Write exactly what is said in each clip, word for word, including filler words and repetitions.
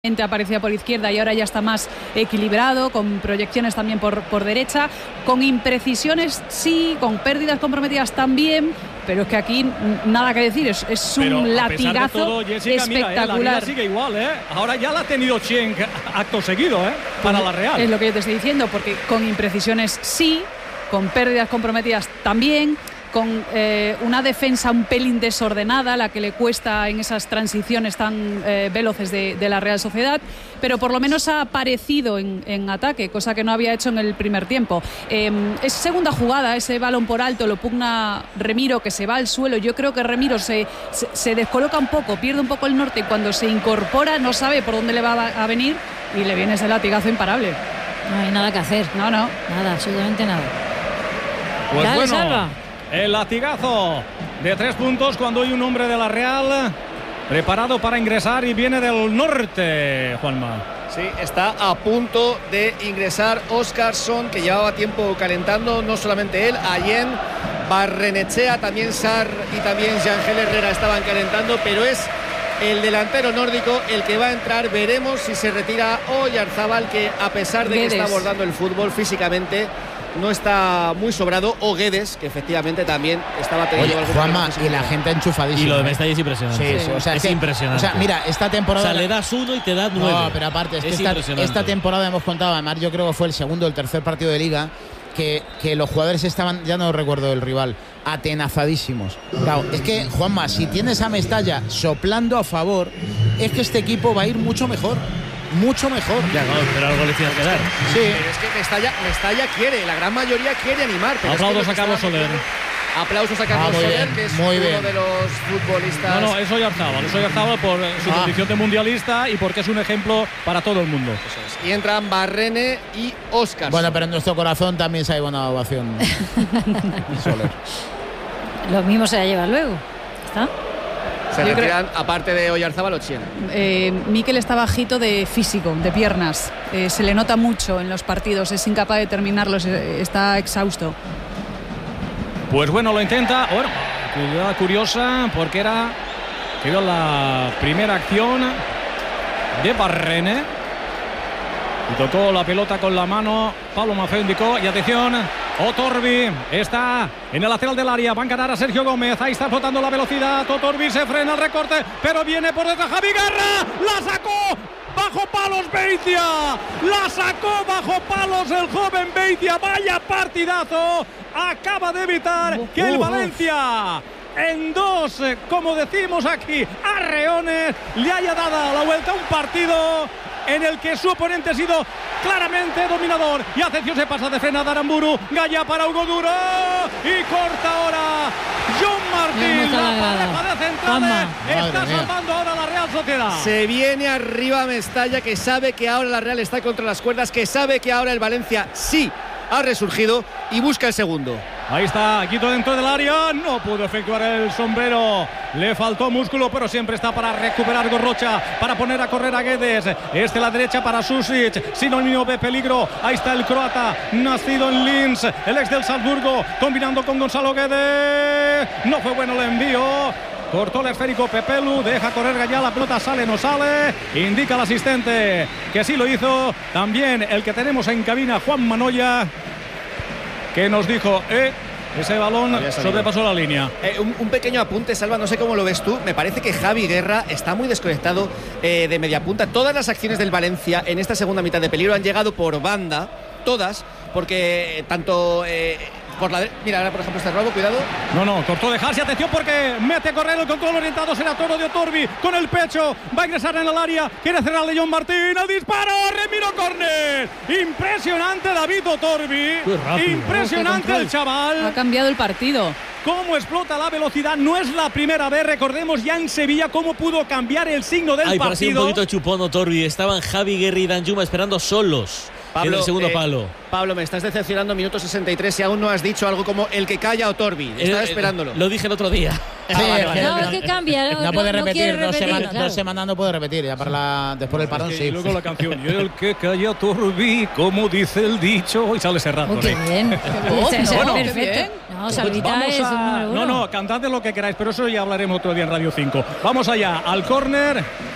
Aparecía por izquierda y ahora ya está más equilibrado, con proyecciones también por, por derecha, con imprecisiones sí, con pérdidas comprometidas también, pero es que aquí nada que decir, es, es un pero latigazo todo, Jessica, espectacular. Mira, eh, la sigue igual, ¿eh? Ahora ya la ha tenido Cheng acto seguido, ¿eh? Para pues la Real. Es lo que yo te estoy diciendo, porque con imprecisiones sí, con pérdidas comprometidas también, con eh, una defensa un pelín desordenada, la que le cuesta en esas transiciones tan eh, veloces de, de la Real Sociedad, pero por lo menos ha aparecido en, en ataque, cosa que no había hecho en el primer tiempo. Eh, es segunda jugada, ese balón por alto lo pugna Remiro, que se va al suelo. Yo creo que Remiro se, se, se descoloca un poco, pierde un poco el norte y cuando se incorpora no sabe por dónde le va a, a venir y le viene ese latigazo imparable. No hay nada que hacer. No, no. Nada, absolutamente nada. Pues Dale, bueno, Salva. El latigazo de tres puntos cuando hay un hombre de la Real preparado para ingresar y viene del norte, Juanma. Sí, está a punto de ingresar Óscarson, que llevaba tiempo calentando, no solamente él, Allen, Barrenechea, también Sar y también Yangel Herrera estaban calentando, pero es el delantero nórdico el que va a entrar. Veremos si se retira Oyarzábal, que a pesar de Guedes. que está abordando el fútbol físicamente, no está muy sobrado, o Guedes, que efectivamente también estaba teniendo Oye, algún Juanma, problema y la físico. gente enchufadísima. Y lo de ¿eh? Mestalla es impresionante. Sí, sí, o sea, es que, impresionante. O sea, mira, esta temporada. O sea, le das uno y te da nueve. No, pero aparte, es que es esta, impresionante. esta temporada hemos contado, además, yo creo que fue el segundo o el tercer partido de Liga, que, que los jugadores estaban, ya no recuerdo el rival, atenazadísimos. Claro, es que, Juanma, si tienes a Mestalla soplando a favor, es que este equipo va a ir mucho mejor. Mucho mejor. Ya, no, pero algo le tienes que dar. Sí. Pero es que Mestalla, Mestalla quiere, la gran mayoría quiere animar. Pero Aplausos es que a Carlos Soler. Aplausos a Carlos Ah, muy Soler, bien, que es muy uno bien. de los futbolistas. No, no, es Oyarzábal, es Oyarzábal por eh, su Ah. condición de mundialista y porque es un ejemplo para todo el mundo. Y entran Barrene y Óscar. Bueno, pero en nuestro corazón también se ha buena ovación. Soler. Lo mismo se la lleva luego. ¿Está? se yo retiran, aparte de Oyarzábal, Ochien. Eh, Mikel está bajito de físico, de piernas. Eh, se le nota mucho en los partidos, es incapaz de terminarlos, eh, está exhausto. Pues bueno, lo intenta. Bueno, jugada curiosa porque era que dio la primera acción de Barrene y tocó la pelota con la mano. Pablo Maffeo indicó y atención, Otorbi está en el lateral del área, va a encarar a Sergio Gómez, ahí está flotando la velocidad, Otorbi se frena el recorte, pero viene por detrás Javi Guerra, la sacó bajo palos Beitia, la sacó bajo palos el joven Beitia, vaya partidazo, acaba de evitar que el Valencia en dos, como decimos aquí, arreones, le haya dado la vuelta a un partido en el que su oponente ha sido claramente dominador. Y atención, se pasa de frenada Aramburu, Gaya para Hugo Duro y corta ahora John Martín, la pareja de centrales está salvando ahora la Real Sociedad. Se viene arriba Mestalla, que sabe que ahora la Real está contra las cuerdas, que sabe que ahora el Valencia sí ha resurgido y busca el segundo. Ahí está, Quito dentro del área, no pudo efectuar el sombrero, le faltó músculo, pero siempre está para recuperar Gorrocha, para poner a correr a Guedes, este a la derecha para Susic, sinónimo de peligro, ahí está el croata, nacido en Linz, el ex del Salzburgo, combinando con Gonzalo Guedes, no fue bueno el envío. Cortó el esférico Pepelu, deja correr Gallá, la pelota sale, no sale, indica el asistente que sí lo hizo, también el que tenemos en cabina, Juan Manoya, que nos dijo, eh, ese balón sobrepasó la línea. Eh, un, un pequeño apunte, Salva, no sé cómo lo ves tú, me parece que Javi Guerra está muy desconectado eh, de media punta. Todas las acciones del Valencia en esta segunda mitad de peligro han llegado por banda, todas, porque eh, tanto... Eh, por la de... Mira, ahora por ejemplo este robo, cuidado. No, no, cortó dejarse, atención porque mete a correr el control orientado, será Toro de Otorbi con el pecho, va a ingresar en el área, quiere cerrarle John Martín, el disparo, Remiro córner, impresionante David Otorbi, impresionante el chaval. Ha cambiado el partido. Cómo explota la velocidad, no es la primera vez, recordemos ya en Sevilla cómo pudo cambiar el signo del Ay, partido. parecía un poquito chupón Otorbi, estaban Javi Guerra y Danjuma esperando solos. Pablo, en el segundo eh, palo. Pablo, me estás decepcionando, minuto sesenta y tres y aún no has dicho algo como el que calla a Otorbi. Estaba Eh, esperándolo. Eh, lo dije el otro día. Sí, es que No, es que cambia. no puede no repetir, quiere dos repetir, semanas claro. dos semanas no puede repetir, ya para la, después del parón Es que, sí. y luego la canción, y el que calla a Otorbi, como dice el dicho, y sale Serrano. Oh, qué bien. voz, Ese es bueno, qué perfecto. bien. No, Salvita Vamos es un a... número uno. No, no, cantad de lo que queráis, pero eso ya hablaremos otro día en Radio cinco. Vamos allá, al córner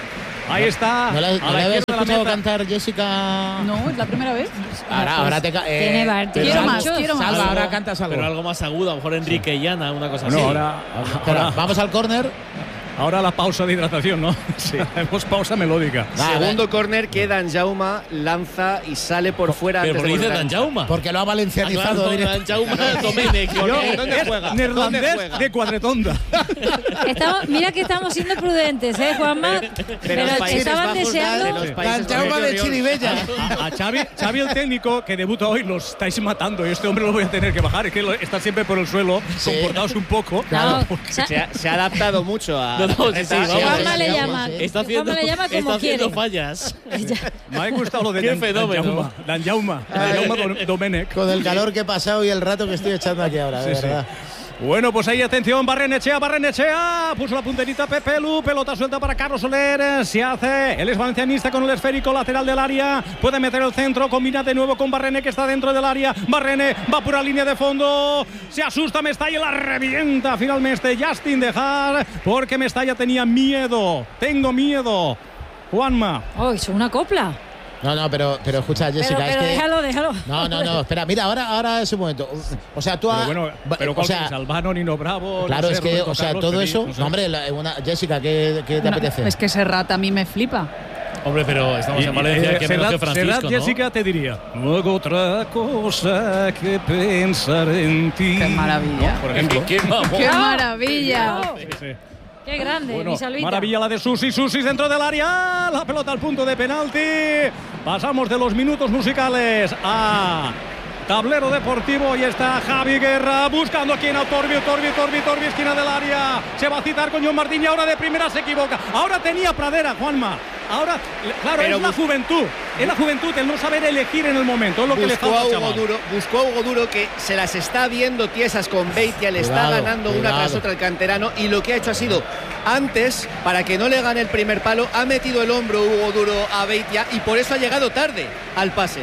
Ahí está. ¿No la, no a la la habías izquierda de la escuchado meta. cantar Jessica? No, es la primera vez. Ahora, ahora te ca- eh, Tiene bar- te- quiero Salva, más, quiero más. Salva, Algo- ahora cantas algo. Pero algo más agudo, a lo mejor Enrique y Llana, una cosa No, así. ahora, Espera, ahora, vamos al córner. ahora la pausa de hidratación, ¿no? Sí, hacemos pausa melódica. Va, Segundo córner que Dan Jauma lanza y sale por fuera. Pero antes ¿por qué de dice bordar. Dan Jauma? Porque lo ha Ah, valencianizado claro, directo. Dan Jauma Domènech. Yo, ¿Dónde es juega? neerlandés ¿Dónde juega? de Cuadretonda. Estamos, mira que estamos siendo prudentes, ¿eh, Juanma? Pero los Países estaban Bajos, deseando. de los Países Dan Jaume Bajos. de Chiribella. A, a Xavi, Xavi, el técnico que debuta hoy, los estáis matando y este hombre lo voy a tener que bajar. Es que lo- está siempre por el suelo, Sí. comportaos un poco. No, porque- sa- Se ha, se ha adaptado mucho a. No, no, la sí, sí, reta. vamos. Juanma le sí, llama. sí. Está haciendo, Juanma le llama está como haciendo quiere. fallas. Me ha gustado lo de Qué Dan, Dan fenómeno. Jauma. Dan Jauma. Dan Jauma Dom- Domènech. Con el calor que he pasado y el rato que estoy echando aquí ahora, de Sí, sí. verdad. Bueno, pues ahí atención, Barrenechea, Barrenechea, puso la punterita Pepe Lu, pelota suelta para Carlos Soler, se hace, él es valencianista con el esférico lateral del área, puede meter el centro, combina de nuevo con Barrene que está dentro del área, Barrene va por la línea de fondo, se asusta Mestalla y la revienta finalmente Justin Dejar, porque Mestalla tenía miedo, tengo miedo, Juanma. Oh, es una copla. No, no, pero, pero escucha, Pero, Jessica, pero es que. déjalo, déjalo. No, no, no, espera, mira, ahora, ahora es un momento. O sea, tú Pero has. bueno, pero o ¿cuál sea, es? Albano, Nino Bravo. claro, no sé, es que, Roberto o sea, Carlos, todo Pedri, eso. no sé. No, hombre, la- una, Jessica, ¿qué, qué te No, apetece? es que Serrat a mí me flipa. Hombre, pero estamos Y- en Valencia, y, que eh, menos que Serrat- Francisco, Serrat, ¿no? Jessica te diría, no hago otra cosa que pensar en ti. Qué maravilla. Por ejemplo. ¿Qué, qué mamón. ¡Qué maravilla! Bravo. Sí, sí. Qué grande, Bueno, mi Salvita. maravilla la de Susi, Susi dentro del área, la pelota al punto de penalti. Pasamos de los minutos musicales a tablero deportivo y está Javi Guerra buscando aquí en Torbi, Torbi, Torbi, Torbi, esquina del área. Se va a citar con John Martín y ahora de primera se equivoca. Ahora tenía Pradera, Juanma. Ahora, claro, Pero es la bus- juventud, es la juventud, el no saber elegir en el momento, es lo que le Buscó falta a al Hugo chaval. Duro, buscó a Hugo Duro que se las está viendo tiesas con Beitia, le está Cuidado, ganando una cuidado. tras otra el canterano y lo que ha hecho ha sido antes, para que no le gane el primer palo, ha metido el hombro Hugo Duro a Beitia y por eso ha llegado tarde al pase.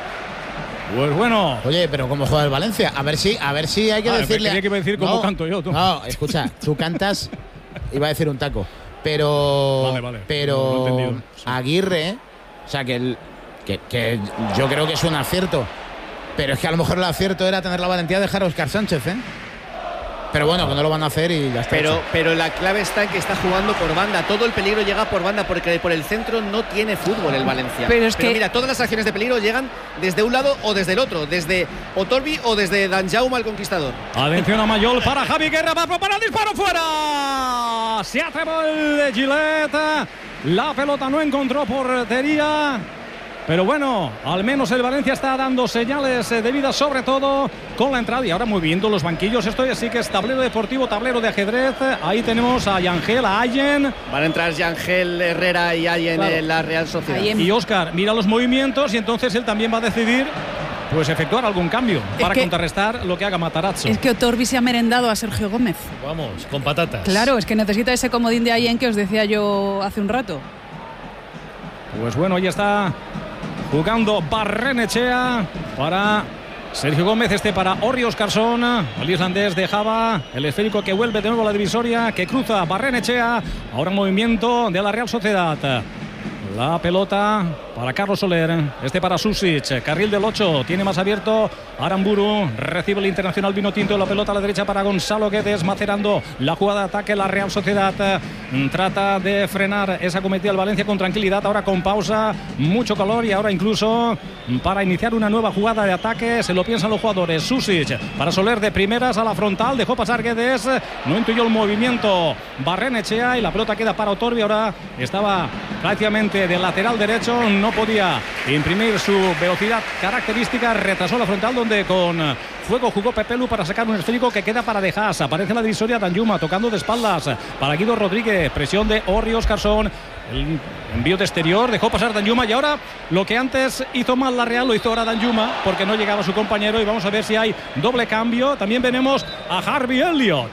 Pues bueno, Oye, pero ¿cómo juega el Valencia? A ver si, a ver si hay que Ah, decirle. creía que iba a decir cómo canto yo, tú. No, escucha, tú cantas, iba a decir un taco, pero, Vale, vale, pero no, no he entendido, sí. Aguirre, o sea que, el, que, que yo creo que es un acierto, pero es que a lo mejor el acierto era tener la valentía de dejar a Óscar Sánchez, ¿eh? Pero bueno, que no lo van a hacer y ya está. Pero, hecho. pero la clave está en que está jugando por banda. Todo el peligro llega por banda porque por el centro no tiene fútbol el Valencia. Pero es que- mira, todas las acciones de peligro llegan desde un lado o desde el otro, desde Otorbi o desde Dan Jauma el conquistador. atención a Mayol para Javi Guerra, va a preparar el disparo fuera. Se atrevió el de Gillette. La pelota no encontró portería. Pero bueno, al menos el Valencia está dando señales de vida, sobre todo con la entrada y ahora moviendo los banquillos. Esto sí que es tablero deportivo, tablero de ajedrez. Ahí tenemos a Yangel, a Allen Van a entrar Yangel, Herrera y Allen Claro. en la Real Sociedad. Ahí en- y Óscar. Mira los movimientos y entonces él también va a decidir pues efectuar algún cambio para que- contrarrestar lo que haga Matarazzo. Es que Otorbi se ha merendado a Sergio Gómez. Vamos, con patatas. Claro, es que necesita ese comodín de Allen que os decía yo hace un rato. Pues bueno, ya está jugando Barrenechea para Sergio Gómez, este para Orri Óskarsson. El islandés dejaba el esférico que vuelve de nuevo a la divisoria, que cruza Barrenechea. Ahora movimiento de la Real Sociedad. La pelota para Carlos Soler, este para Susic, carril del ocho, tiene más abierto Aramburu, recibe el internacional vino tinto, la pelota a la derecha para Gonzalo Guedes, macerando la jugada de ataque. La Real Sociedad trata de frenar esa cometida del Valencia con tranquilidad, ahora con pausa, mucho calor y ahora incluso para iniciar una nueva jugada de ataque, se lo piensan los jugadores. Susic para Soler de primeras a la frontal, dejó pasar Guedes, no intuyó el movimiento Barrenechea y la pelota queda para Otorbi. Ahora estaba prácticamente de lateral derecho, no podía imprimir su velocidad característica, retrasó la frontal donde con fuego jugó Pepe Lu para sacar un esférico que queda para Dejas. Aparece la divisoria Danjuma tocando de espaldas para Guido Rodríguez, presión de Orri Óskarsson, el envío de exterior, dejó pasar Danjuma y ahora lo que antes hizo mal la Real lo hizo ahora Danjuma porque no llegaba su compañero y vamos a ver si hay doble cambio. También veremos a Harvey Elliott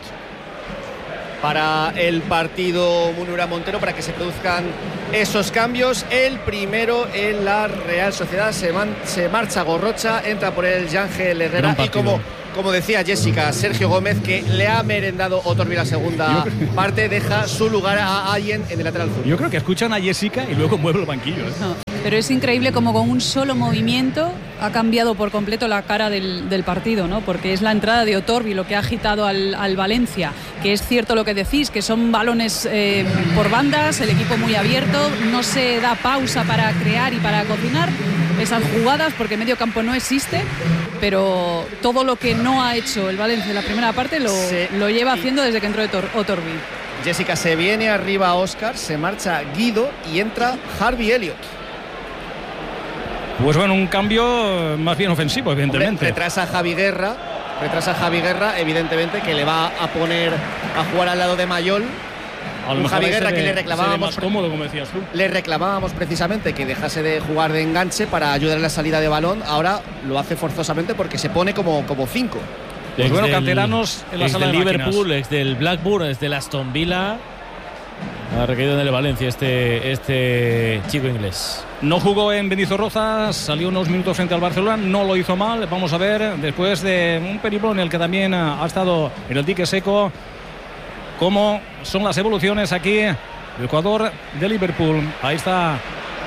para el partido Munura Montero, para que se produzcan esos cambios. El primero en la Real Sociedad, se, man, se marcha Gorrocha, entra por el Yangel Herrera y como como decía Jessica, Sergio Gómez, que le ha merendado Otorbi la segunda parte, deja su lugar a alguien en el lateral zurdo. Yo creo que escuchan a Jessica y luego mueve el banquillo. ¿eh? No, pero es increíble como con un solo movimiento ha cambiado por completo la cara del, del partido, ¿no? Porque es la entrada de Otorbi lo que ha agitado al, al Valencia, que es cierto lo que decís, que son balones eh, por bandas, el equipo muy abierto, no se da pausa para crear y para cocinar esas jugadas porque medio campo no existe, pero todo lo que no ha hecho el Valencia en la primera parte lo, Se, lo lleva haciendo desde que entró Otorbi. Jessica, se viene arriba Óscar, se marcha Guido y entra Harvey Elliott. Pues bueno, un cambio más bien ofensivo, evidentemente. Hombre, retrasa a Javi Guerra, retrasa a Javi Guerra, evidentemente, que le va a poner a jugar al lado de Mayol. A lo un Javi Guerra ve, que le reclamábamos más cómodo, como decías tú. Le reclamábamos precisamente que dejase de jugar de enganche para ayudar en la salida de balón. Ahora lo hace forzosamente porque se pone como, como cinco. Pues bueno, canteranos en la sala de Liverpool, máquinas. ex del Blackburn, ex del Aston Villa. Ha recaído en el Valencia este, este chico inglés. No jugó en Mendizorroza, salió unos minutos frente al Barcelona, no lo hizo mal. Vamos a ver, después de un periplo en el que también ha estado en el dique seco, cómo son las evoluciones aquí del jugador de Liverpool. Ahí está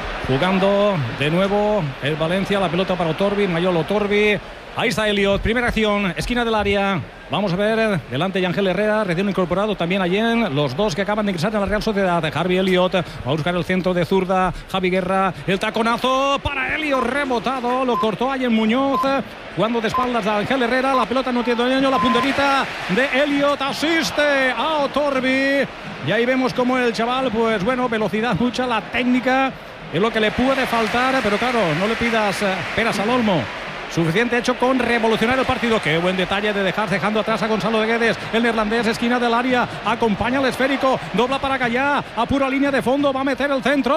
jugando de nuevo el Valencia, la pelota para Otorbi, Mayol Otorbi. Ahí está Elliott, primera acción, esquina del área. Vamos a ver, delante Yangel Herrera, recién incorporado también Allen, los dos que acaban de ingresar en la Real Sociedad. Harvey Elliott va a buscar el centro de zurda, Javi Guerra, el taconazo para Elliott, rebotado, lo cortó Allen Muñoz, jugando de espaldas a Yangel Herrera, la pelota no tiene dueño, la punterita de Elliott asiste a Otorbi. Y ahí vemos como el chaval, pues bueno, velocidad mucha, la técnica es lo que le puede faltar, pero claro, no le pidas eh, peras al olmo. Suficiente hecho con revolucionar el partido. Qué buen detalle de dejar dejando atrás a Gonzalo de Guedes. El neerlandés, esquina del área, acompaña al esférico, dobla para Gallá, a pura línea de fondo, va a meter el centro.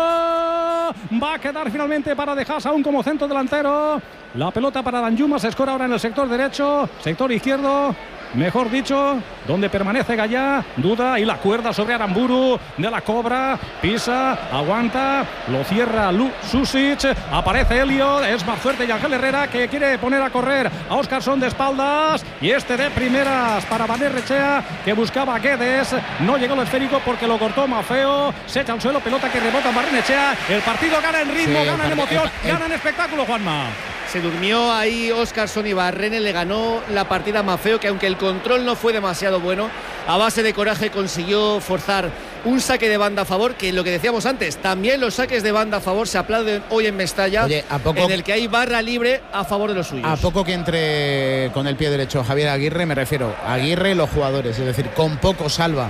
Va a quedar finalmente para dejarse aún como centro delantero. La pelota para Danjuma, se escora ahora en el sector derecho, sector izquierdo, mejor dicho, donde permanece Gallá, duda y la cuerda sobre Aramburu, de la cobra, pisa, aguanta, lo cierra Lu Susic, aparece Elliott, es más fuerte Yangel Herrera que quiere poner a correr a Óscarson de espaldas y este de primeras para Barrenechea que buscaba a Guedes, no llegó el esférico porque lo cortó Mafeo, se echa al suelo, pelota que rebota en Barrenechea, el partido gana en ritmo, sí, gana en emoción, el, el, gana en espectáculo, Juanma. Se durmió ahí Óscarson y Barrene, le ganó la partida a Mafeo, que aunque el control no fue demasiado bueno, a base de coraje consiguió forzar un saque de banda a favor, que lo que decíamos antes, también los saques de banda a favor se aplauden hoy en Mestalla. Oye, ¿a poco, en el que hay barra libre a favor de los suyos? A poco que entre con el pie derecho Javier Aguirre, me refiero a Aguirre y los jugadores, es decir, con poco salva,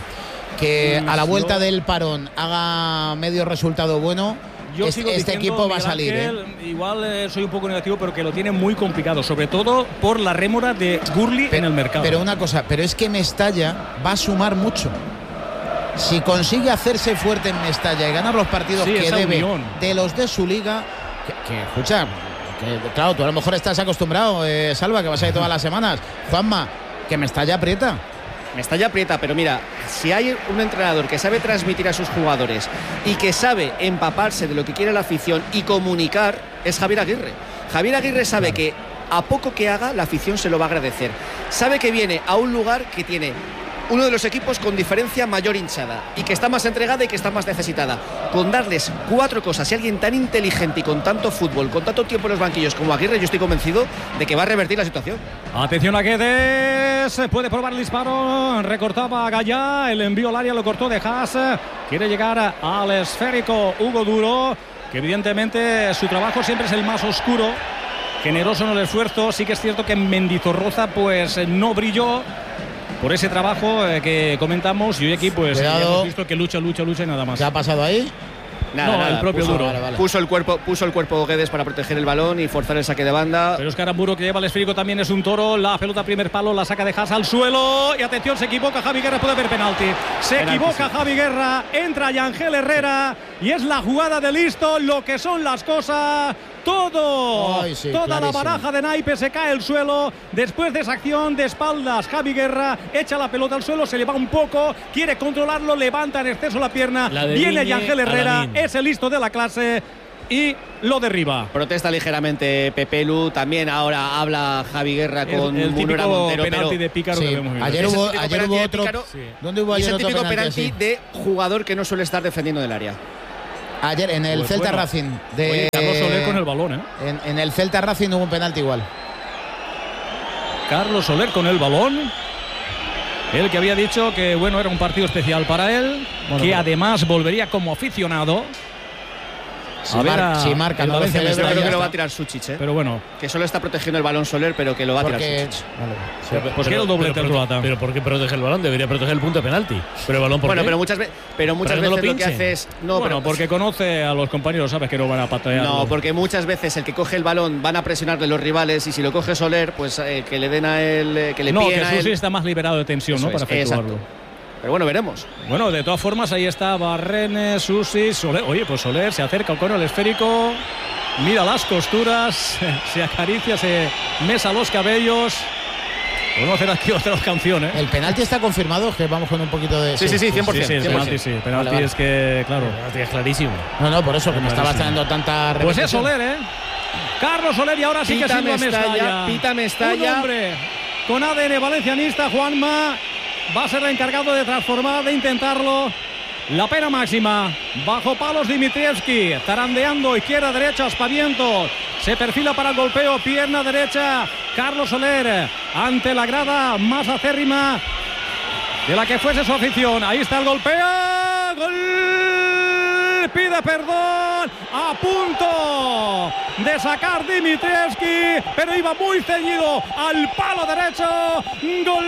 que a la vuelta del parón haga medio resultado bueno. Yo este, sigo este diciendo, equipo va a Miguel salir. Ángel, ¿eh? Igual eh, soy un poco negativo, pero que lo tiene muy complicado, sobre todo por la rémora de Gurley pero, en el mercado. Pero una cosa, pero es que Mestalla va a sumar mucho. Si consigue hacerse fuerte en Mestalla y ganar los partidos sí, que debe unión. de los de su liga, que, que escucha, que, claro, tú a lo mejor estás acostumbrado, eh, Salva, que vas a ir todas las semanas. Juanma, que Mestalla aprieta. Mestalla aprieta, pero mira, si hay un entrenador que sabe transmitir a sus jugadores y que sabe empaparse de lo que quiere la afición y comunicar, es Javier Aguirre. Javier Aguirre sabe que a poco que haga, la afición se lo va a agradecer. Sabe que viene a un lugar que tiene uno de los equipos con diferencia mayor hinchada y que está más entregada y que está más necesitada. Con darles cuatro cosas y alguien tan inteligente y con tanto fútbol, con tanto tiempo en los banquillos como Aguirre, yo estoy convencido de que va a revertir la situación. Atención a Guedes, puede probar el disparo, recortaba a Gallá, el envío al área lo cortó de Haas, quiere llegar al esférico Hugo Duro, que evidentemente su trabajo siempre es el más oscuro, generoso en el esfuerzo. Sí que es cierto que en Mendizorroza pues no brilló por ese trabajo eh, que comentamos, y hoy aquí pues ya hemos visto que lucha, lucha, lucha y nada más. ¿Qué ha pasado ahí? Nada, no, nada, el propio puso, Duro. Vale, vale. Puso el cuerpo, puso el cuerpo Guedes para proteger el balón y forzar el saque de banda. Pero es que Aramburu, que lleva el esférico, también es un toro. La pelota primer palo, la saca de Haas al suelo. Y atención, se equivoca Javi Guerra, puede haber penalti. Se penalti, equivoca sí. Javi Guerra, entra Yangel Herrera y es la jugada de listo, lo que son las cosas. Todo, Ay, sí, toda clarísimo. La baraja de naipes se cae al suelo. Después de esa acción de espaldas, Javi Guerra echa la pelota al suelo, se le va un poco, quiere controlarlo, levanta en exceso la pierna. La viene Yangel Herrera, es el listo de la clase. y lo derriba. Protesta ligeramente Pepelu. También ahora habla Javi Guerra con el, el Munera Montero. penalti pero, de Pícaro sí, que vemos. ayer Ese hubo, típico ayer penalti hubo de otro. Pícaro. Sí. ¿Dónde hubo Y es ayer el otro típico penalti? penalti Sí. de jugador que no suele estar defendiendo en el área. Ayer en el Pues Celta bueno. Racing. De, Oye, Carlos Soler con el balón, ¿eh? En, en el Celta Racing hubo un penalti igual. Carlos Soler con el balón. Él que había dicho que bueno, era un partido especial para él, Bueno, que pero- además volvería como aficionado. Si, A ver mar- a- si marca, el no lo Valencia celebra, Yo creo ya que lo va está. a tirar Suchic, ¿eh? Pero bueno, que solo está protegiendo el balón Soler, pero que lo va a tirar Porque, Suchic. vale, sí. Pero, pues pero- que el doblete pero, el prote- croata. pero ¿por qué protege el balón? Debería proteger el punto de penalti. Pero el balón, ¿por Bueno, qué? pero muchas, ve pero muchas Para que no veces lo lo que pinchen. hace es. No, bueno, pero, porque conoce a los compañeros, sabes que no van a patear. No, porque muchas veces el que coge el balón van a presionarle los rivales y si lo coge Soler, pues eh, que le den a él, eh, que le no, pillen que a él. Susi está más liberado de tensión, Eso ¿no? Para es, efectuarlo. exacto. Pero bueno, veremos. Bueno, de todas formas, ahí está Barrene, Susi, Soler. Oye, pues Soler se acerca con el esférico, mira las costuras, se acaricia, se mesa los cabellos. Podemos hacer aquí otra canción, ¿eh? El penalti está confirmado, que vamos con un poquito de. Sí, sí, sí, cien por Sí, ciento. sí, el penalti, sí. Penalti Vale, vale. es que, claro. El penalti es clarísimo. No, no, por eso, que me estaba Clarísimo. trayendo tanta Pues es repetición. Soler, ¿eh? Carlos Soler y ahora sí que Pita silba Mestalla, Mestalla. pita Mestalla. Un hombre con A D N valencianista, Juanma, va a ser el encargado de transformar, de intentarlo. La pena máxima, bajo palos Dimitrievski, zarandeando izquierda, derecha, aspavientos. Se perfila para el golpeo, pierna derecha, Carlos Soler, ante la grada más acérrima de la que fuese su afición. Ahí está el golpeo, gol, pide perdón, a punto de sacar Dimitrievski, pero iba muy ceñido al palo derecho, gol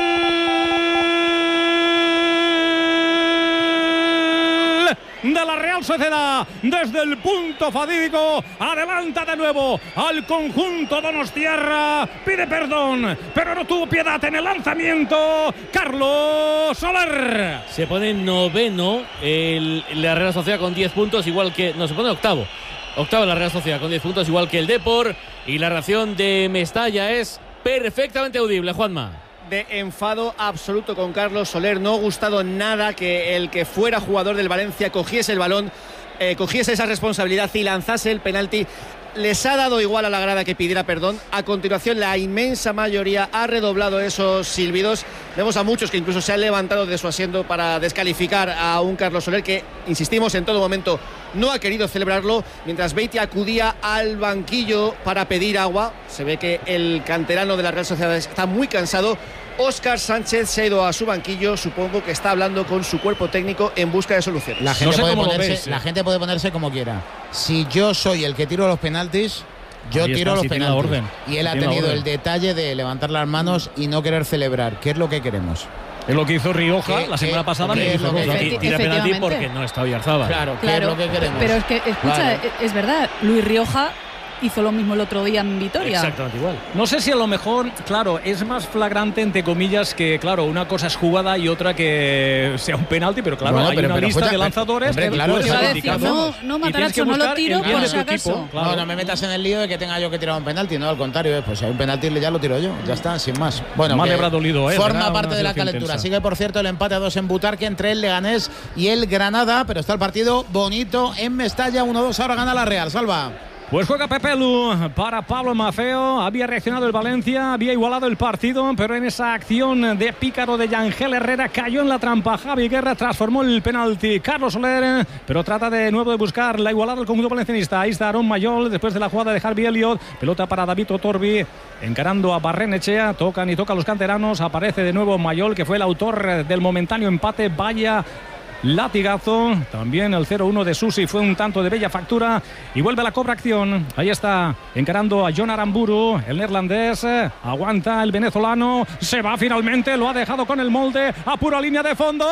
de la Real Sociedad desde el punto fatídico. Adelanta de nuevo al conjunto donostiarra, pide perdón, pero no tuvo piedad en el lanzamiento Carlos Soler. Se pone noveno el, la Real Sociedad con diez puntos, igual que. No, se pone octavo. Octavo la Real Sociedad con diez puntos, igual que el Depor. Y la reacción de Mestalla es perfectamente audible, Juanma. De enfado absoluto con Carlos Soler. No ha gustado nada que el que fuera jugador del Valencia cogiese el balón, eh, cogiese esa responsabilidad y lanzase el penalti. Les ha dado igual a la grada que pidiera perdón. A continuación, la inmensa mayoría ha redoblado esos silbidos. Vemos a muchos que incluso se han levantado de su asiento para descalificar a un Carlos Soler que, insistimos, en todo momento no ha querido celebrarlo. Mientras Beatty acudía al banquillo para pedir agua, se ve que el canterano de la Real Sociedad está muy cansado. Óscar Sánchez se ha ido a su banquillo, supongo que está hablando con su cuerpo técnico en busca de soluciones. La gente, No sé puede cómo lo ponerse, ves, eh. la gente puede ponerse como quiera. Si yo soy el que tiro los penaltis, yo Ahí tiro está, los si tiene la penaltis. orden. Y él Si ha tiene la tenido orden. el detalle de levantar las manos y no querer celebrar. ¿Qué es lo que queremos? Es lo que hizo Rioja ¿Qué- la semana qué- pasada. qué me es hizo lo que- Rioja. Efecti- Tira penalti efectivamente. porque no está Oyarzábal. Claro, ¿qué Claro, es lo que queremos? pero es que, escucha, Claro. es, es verdad, Luis Rioja hizo lo mismo el otro día en Vitoria. Exactamente igual. No sé si a lo mejor, claro, es más flagrante, entre comillas, que, claro, una cosa es jugada y otra que sea un penalti, pero claro, Bueno, hay pero- una pero lista escucha, de lanzadores hombre, que claro, puedes eso haber es decir, indicado. no, no, Y tienes Matarazzo, que no lo buscar tiro el bien por de si tu acaso. equipo, claro. No, no me metas en el lío de que tenga yo que tirar un penalti, no, al contrario, eh, pues si hay un penalti ya lo tiro yo, ya está, sin más. Bueno, Más que le habrá dolido, ¿eh? forma Será parte una de la situación calentura. tensa. Sigue, por cierto, el empate a dos en Butarque entre el Leganés y el Granada, pero está el partido bonito en Mestalla, uno dos, ahora gana la Real, Salva. Pues juega Pepelu para Pablo Maffeo. Había reaccionado el Valencia, había igualado el partido, pero en esa acción de pícaro de Yangel Herrera cayó en la trampa. Javi Guerra transformó el penalti. Carlos Soler, pero trata de nuevo de buscar la igualada del conjunto valencianista. Ahí está Aaron Mayol después de la jugada de Harvey Elliott. Pelota para David Otorbi, encarando a Barrenechea. Tocan y tocan los canteranos. Aparece de nuevo Mayol, que fue el autor del momentáneo empate. Vaya latigazo, también el cero uno de Susi fue un tanto de bella factura y vuelve la cobra acción. Ahí está encarando a John Aramburu, el neerlandés, aguanta el venezolano, se va finalmente, lo ha dejado con el molde a pura línea de fondo.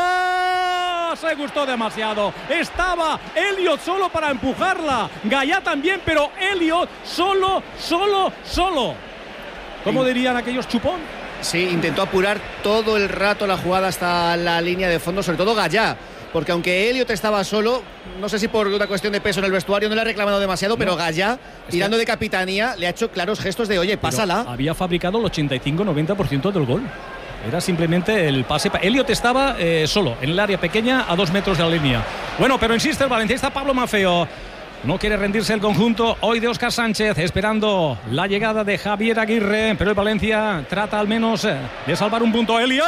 ¡Oh! Se gustó demasiado, estaba Elliott solo para empujarla, Gallá también, pero Elliott solo, solo, solo. ¿Cómo dirían aquellos, chupón? Sí, intentó apurar todo el rato la jugada hasta la línea de fondo, sobre todo Gallá, porque aunque Elliott estaba solo, no sé si por una cuestión de peso en el vestuario no le ha reclamado demasiado, pero Gallá, tirando de capitanía, le ha hecho claros gestos de oye, pásala. Pero había fabricado el ochenta y cinco noventa por ciento del gol. Era simplemente el pase. Elliott estaba eh, solo en el área pequeña a dos metros de la línea. Bueno, pero insiste el Valencia. Está Pablo Maffeo. No quiere rendirse el conjunto hoy de Óscar Sánchez, esperando la llegada de Javier Aguirre, pero el Valencia trata al menos de salvar un punto. Elliot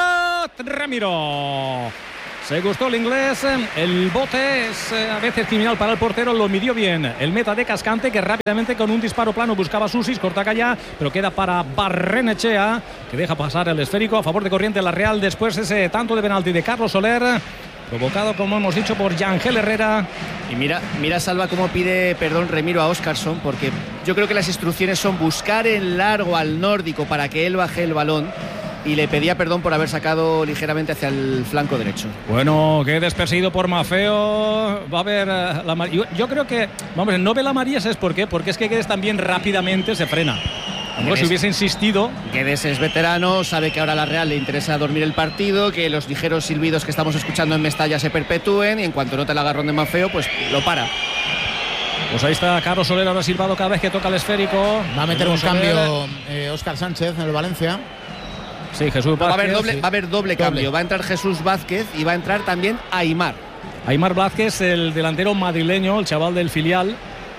Ramiro. Se gustó el inglés, el bote es a veces criminal para el portero, lo midió bien el meta de Cascante, que rápidamente con un disparo plano buscaba a Susis, corta Gallá, pero queda para Barrenechea, que deja pasar el esférico a favor de Corriente La Real. Después ese tanto de penalti de Carlos Soler, provocado, como hemos dicho, por Yangel Herrera. Y mira, mira Salva cómo pide perdón Remiro a Óscarson, porque yo creo que las instrucciones son buscar en largo al nórdico para que él baje el balón, y le pedía perdón por haber sacado ligeramente hacia el flanco derecho. Bueno, que desperseguido por Mafeo. Va a haber uh, la yo, yo creo que, vamos, no ve la María, ¿sabes por qué? Porque es que Guedes también rápidamente se frena. Como si hubiese insistido. Guedes es veterano, sabe que ahora a la Real le interesa dormir el partido, que los ligeros silbidos que estamos escuchando en Mestalla se perpetúen, y en cuanto note el agarrón de Mafeo, pues lo para. Pues ahí está Carlos Soler, ahora silbado cada vez que toca el esférico. Va a meter un cambio eh, Óscar Sánchez en el Valencia. Sí, Jesús Vázquez. Va a haber doble, sí. va a haber doble cambio. Doble. Va a entrar Jesús Vázquez y va a entrar también Aimar. Aimar Vázquez, el delantero madrileño, el chaval del filial.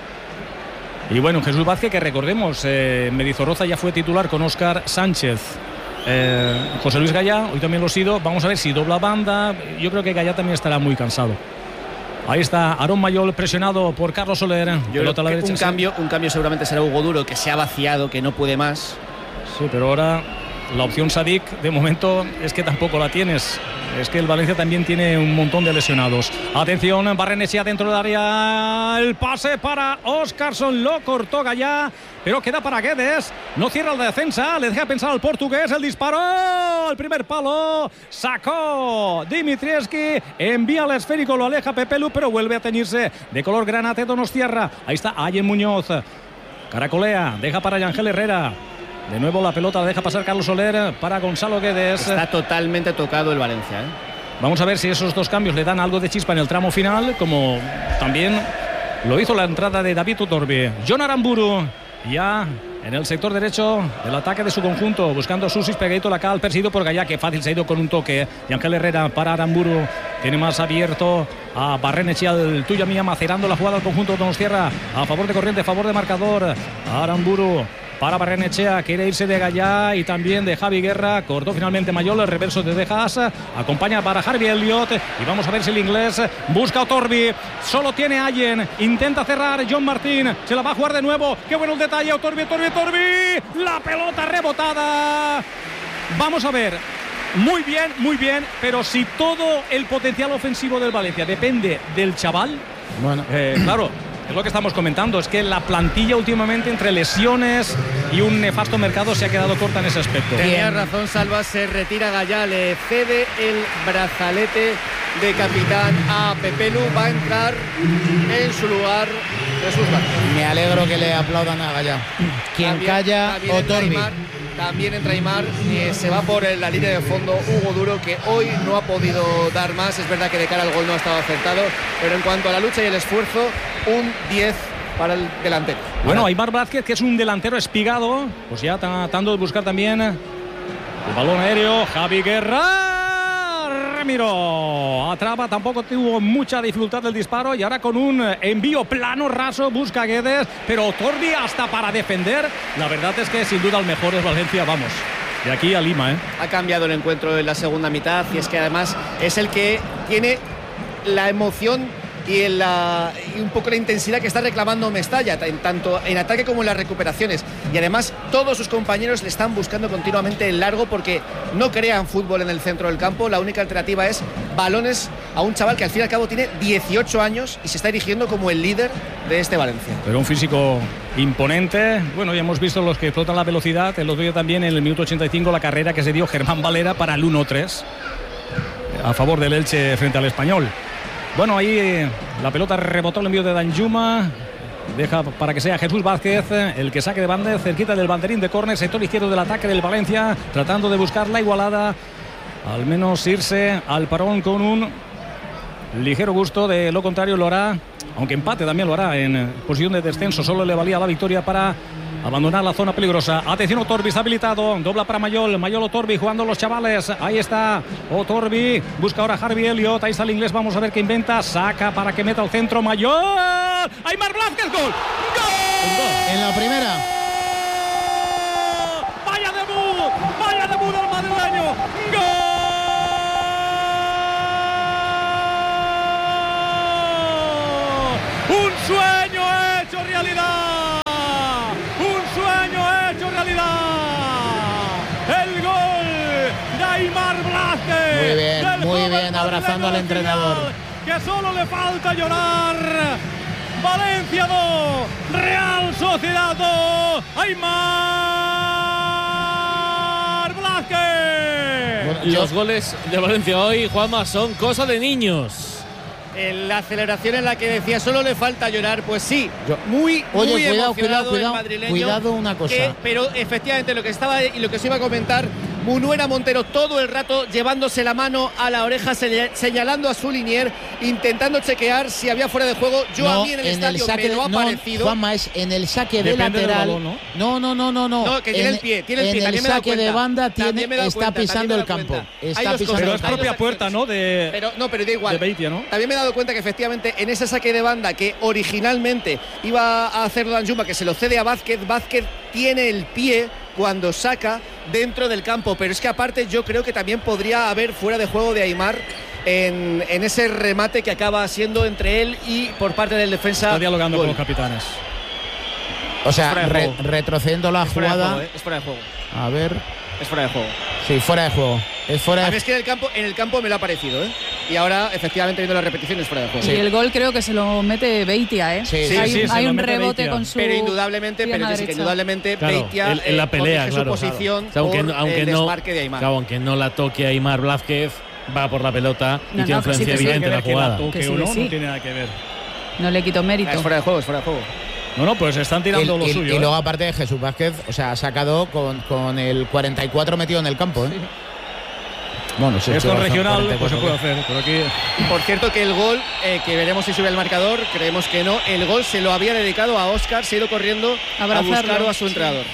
Y bueno, Jesús Vázquez, que recordemos, eh, Mendizorroza ya fue titular con Óscar Sánchez. Eh, José Luis Gallá, hoy también lo ha sido. Vamos a ver si dobla banda. Yo creo que Gallá también estará muy cansado. Ahí está Aarón Mayol presionado por Carlos Soler. Yo creo que a la derecha, un, cambio, un cambio seguramente será Hugo Duro, que se ha vaciado, que no puede más. Sí, pero ahora la opción Sadik de momento es que tampoco la tienes. Es que el Valencia también tiene un montón de lesionados. Atención, Barrenechea dentro del área. El pase para Óscarson, lo cortó Gallá, pero queda para Guedes. No cierra la defensa, le deja pensar al portugués. El disparo, el primer palo, sacó Dimitrievski, envía el esférico, lo aleja Pepelu, pero vuelve a teñirse de color granate Donostierra. Ahí está Ayen Muñoz, caracolea, deja para Yangel Herrera. De nuevo la pelota la deja pasar Carlos Soler para Gonzalo Guedes. Está totalmente tocado el Valencia, ¿eh? Vamos a ver si esos dos cambios le dan algo de chispa en el tramo final, como también lo hizo la entrada de David Utorbi. Jon Aramburu ya en el sector derecho del ataque de su conjunto, buscando Susis pegadito la cal, perseguido por Gallá, que fácil se ha ido con un toque. Y Ángel Herrera para Aramburu, tiene más abierto a Barrenechea, el tuya mía, macerando la jugada al conjunto de Donostierra a favor de Corriente, a favor de marcador. Aramburu para Barrenechea, quiere irse de Gallá y también de Javi Guerra. Cortó finalmente Mayol, el reverso de Dejas. Acompaña para Harvey Elliott. Y vamos a ver si el inglés busca a Otorbi. Solo tiene Allen. Intenta cerrar John Martín. Se la va a jugar de nuevo. Qué bueno el detalle. Otorbi, Otorbi, Otorbi. La pelota rebotada. Vamos a ver. Muy bien, muy bien. Pero si todo el potencial ofensivo del Valencia depende del chaval. Bueno, eh, claro. Es lo que estamos comentando, es que la plantilla últimamente, entre lesiones y un nefasto mercado, se ha quedado corta en ese aspecto. Tenía razón Salva, se retira Gallá, le cede el brazalete de capitán a Pepelu, va a entrar en su lugar Jesús Vázquez. Me alegro que le aplaudan a Gallá. Quien también, calla, Otorbi. También entra Aimar, eh, se va por la línea de fondo Hugo Duro, que hoy no ha podido dar más. Es verdad que de cara al gol no ha estado acertado, pero en cuanto a la lucha y el esfuerzo, un diez para el delantero. Bueno, Aimar Vázquez, que es un delantero espigado, pues ya tratando de buscar también el balón aéreo. Javi Guerra, Ramiro atrapa, tampoco tuvo mucha dificultad del disparo, y ahora con un envío plano raso busca a Guedes, pero Otorbi hasta para defender. La verdad es que sin duda el mejor es Valencia, vamos, de aquí a Lima, ¿eh? Ha cambiado el encuentro en la segunda mitad, y es que además es el que tiene la emoción y, en la, y un poco la intensidad que está reclamando Mestalla, en tanto en ataque como en las recuperaciones. Y además todos sus compañeros le están buscando continuamente el largo, porque no crean fútbol en el centro del campo. La única alternativa es balones a un chaval que al fin y al cabo tiene dieciocho años y se está erigiendo como el líder de este Valencia. Pero un físico imponente. Bueno, ya hemos visto los que explotan la velocidad. El otro día también, en el minuto ochenta y cinco, la carrera que se dio Germán Valera para el uno tres a favor del Elche frente al Español. Bueno, ahí la pelota rebotó, el envío de Danjuma. Deja para que sea Jesús Vázquez el que saque de banda, cerquita del banderín de córner, sector izquierdo del ataque del Valencia, tratando de buscar la igualada, al menos irse al parón con un ligero gusto. De lo contrario lo hará, aunque empate también lo hará en posición de descenso. Solo le valía la victoria para abandonar la zona peligrosa. Atención, Otorbi está habilitado, dobla para Mayol, Mayol Otorbi jugando los chavales, ahí está Otorbi, busca ahora Harvey Elliott, ahí está el inglés, vamos a ver qué inventa, saca para que meta al centro Mayol, Aimar Blázquez, gol, gol, en la primera. Vaya debut, vaya debut del madrileño, gol. Un sueño hecho realidad. Un sueño hecho realidad. El gol de Aimar Blázquez. Muy bien, muy bien, abrazando al entrenador. Que solo le falta llorar. Valencia dos, Real Sociedad dos. Aimar Blázquez. Bueno, los yo... goles de Valencia hoy, Juanma, son cosa de niños. En la aceleración en la que decía solo le falta llorar, pues sí, Yo, muy, oye, muy cuidado, emocionado cuidado, el madrileño. Cuidado una cosa. Que, pero efectivamente lo que estaba y lo que os iba a comentar, Munuera Montero todo el rato llevándose la mano a la oreja, señalando a su linier, intentando chequear si había fuera de juego. Yo no, a mí en el en estadio el saque me lo ha no, parecido. Juanma, es en el saque Depende de lateral. Balón, ¿no? no, no, no, no, no. No, que tiene en, el pie, tiene el en pie. En el me he dado saque cuenta. de banda tiene, me he dado está cuenta, pisando me el he dado campo. cuenta. Está Hay dos pisando Pero el es campo. propia puerta, ¿no? De, Pero no, pero da igual. de Beitia, ¿no? También me he dado cuenta que efectivamente en ese saque de banda que originalmente iba a hacer Danjuma, que se lo cede a Vázquez, Vázquez tiene el pie cuando saca dentro del campo, pero es que aparte yo creo que también podría haber fuera de juego de Aimar en, en ese remate que acaba siendo entre él y por parte del defensa. Está dialogando gol. con los capitanes. O sea, fuera de re, juego. retrocediendo la Es fuera de jugada. juego, ¿eh? Es fuera de juego. A ver. Es fuera de juego. Sí, fuera de juego. Es fuera A mí de es que en el campo, en el campo me lo ha parecido, ¿eh? Y ahora, efectivamente, viendo la repetición, es fuera de juego. Y el gol creo que se lo mete Beitia, ¿eh? Sí, sí, hay sí, un, se hay lo un mete rebote Beitia. con su Pero indudablemente, pero pierna yo sé que derecha. indudablemente Claro, Beitia en, en la eh, pelea, corrige claro. su posición O sea, aunque, por no- aunque el no, desmarque de Aimar. claro, aunque no la toque Aimar Blázquez, va por la pelota y No, tiene no, que sí, influencia que sí. evidente en la Que la jugada. toque Que sí, o no, que sí. no tiene nada que ver. No le quito mérito. Es fuera de juego, es fuera de juego. No, no, pues están tirando El- lo y, suyo. y ¿eh? luego aparte de Jesús Vázquez, o sea, ha sacado con, con el cuarenta y cuatro metido en el campo, ¿eh? Bueno, sí, Esto sí, es regional, cuarenta y pues se cuatro, puede hacer. Pero aquí Y por cierto que el gol, eh, que veremos si sube el marcador, creemos que no, el gol se lo había dedicado a Óscar, se ha ido corriendo a Abrazarlo, buscarlo a su sí. entrenador.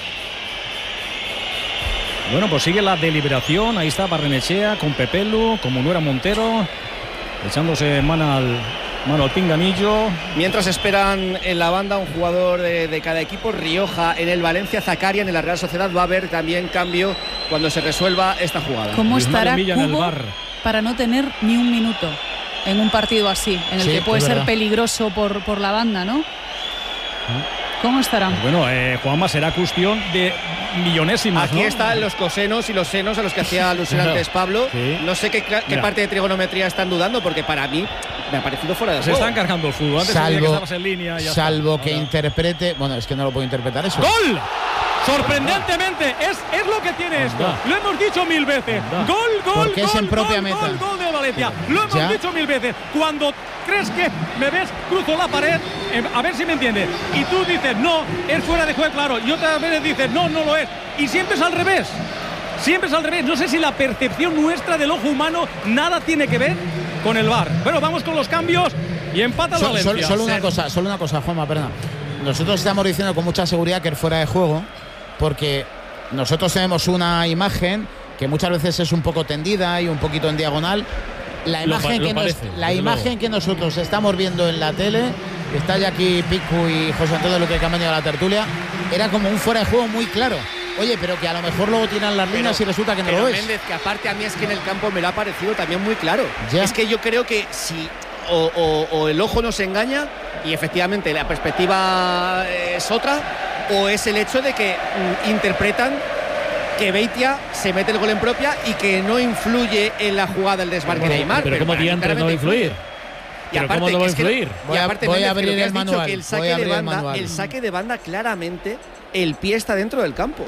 Bueno, pues sigue la deliberación. Ahí está Barrenechea con Pepelu, con Munuera Montero, echándose mano al, mano al pinganillo. Mientras esperan en la banda un jugador de, de cada equipo, Rioja en el Valencia, Zakaria en la Real Sociedad. Va a haber también cambio cuando se resuelva esta jugada. ¿Cómo Luis estará Manuel Milla en el Cubo bar. para no tener ni un minuto en un partido así, en el Sí, que puede es ser verdad. peligroso por, por la banda, ¿no? ¿Cómo estará? Bueno, eh, Juanma, será cuestión de millonésimas, Aquí ¿no? están los cosenos y los senos a los que hacía alusión Claro. antes Pablo. Sí. No sé qué, qué Mira. parte de trigonometría están dudando, porque para mí me ha parecido fuera de Se juego. están cargando el fútbol. Antes salía que Salvo, estabas en línea y ya salvo está. que Ahora- interprete. Bueno, es que no lo puedo interpretar eso. ¡Gol! Sorprendentemente, es, es lo que tiene esto. Anda. Lo hemos dicho mil veces. Anda. Gol, gol, Porque gol, es en propia gol, meta. gol, gol de Valencia. Lo hemos Ya. dicho mil veces. Cuando crees que me ves, cruzo la pared, eh, a ver si me entiendes. Y tú dices, no, es fuera de juego, claro. Y otras veces dices, no, no lo es. Y siempre es al revés. Siempre es al revés. No sé si la percepción nuestra del ojo humano nada tiene que ver con el V A R. Bueno, vamos con los cambios y empata el Sol- Valencia. sol- solo una Ser- cosa, solo una cosa, Juanma, perdona. Nosotros estamos diciendo con mucha seguridad que es fuera de juego, porque nosotros tenemos una imagen que muchas veces es un poco tendida y un poquito en diagonal. La Lo imagen, pa- lo que, nos- parece, la desde imagen luego. que nosotros estamos viendo en la tele, está ya aquí Picu y José Antonio Luque que han venido a la tertulia, era como un fuera de juego muy claro. Oye, pero que a lo mejor luego tiran las líneas y resulta que no Pero lo es. Méndez, que aparte a mí es que en el campo me lo ha parecido también muy claro. Ya. Es que yo creo que si o, o- o el ojo nos engaña y efectivamente la perspectiva es otra, o es el hecho de que mm, interpretan que Beitia se mete el gol en propia y que no influye en la jugada el desmarque de Aimar. Pero ¿cómo para mí diantre no va a claramente influir? Y ¿Pero aparte, cómo no va a es que- influir? y Voy a- aparte, voy a Méndez, abrir que lo que el has dicho, manual, que el voy saque, a de abrir el banda, manual. el saque de banda claramente el pie está dentro del campo.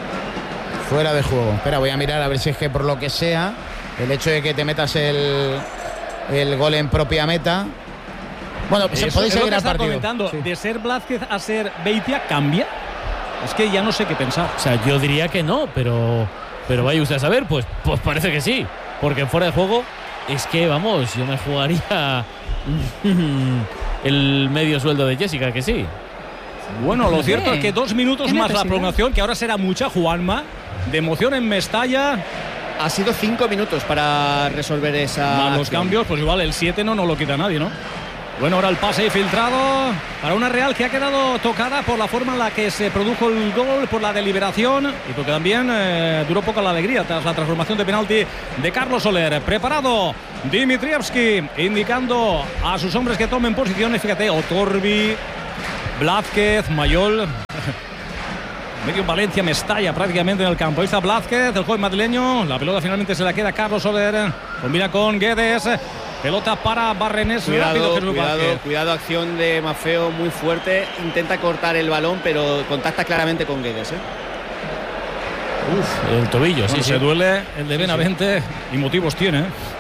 Fuera de juego. Espera, voy a mirar a ver si es que por lo que sea, el hecho de que te metas el, el gol en propia meta. Bueno, pues Eso podéis es lo seguir que al está partido. comentando. Sí. De ser Blázquez a ser Beitia, ¿cambia? Es que ya no sé qué pensar. O sea, yo diría que no, pero, pero vaya usted a saber, pues, pues parece que sí. Porque en fuera de juego es que, vamos, yo me jugaría el medio sueldo de Jessica, que sí. Bueno, lo cierto es que dos minutos más la necesidad? prolongación, que ahora será mucha, Juanma, de emoción en Mestalla. Ha sido cinco minutos para resolver esa. Más los acción. cambios, pues igual el siete no nos lo quita nadie, ¿no? Bueno, ahora el pase filtrado para una Real que ha quedado tocada por la forma en la que se produjo el gol, por la deliberación y porque también eh, duró poco la alegría tras la transformación de penalti de Carlos Soler. Preparado Dimitrievski, indicando a sus hombres que tomen posiciones. Fíjate, Otorbi, Blázquez, Mayol. Medio Valencia, Mestalla prácticamente en el campo. Ahí está Blázquez, el joven madrileño. La pelota finalmente se la queda Carlos Soler. Combina con Guedes. Pelota para Barrenés. Cuidado, Rápido, cuidado, cuidado, acción de Maffeo muy fuerte. Intenta cortar el balón, pero contacta claramente con Guedes, ¿eh? Uf, el tobillo, Bueno, sí, se sí. duele el de Benavente y motivos tiene.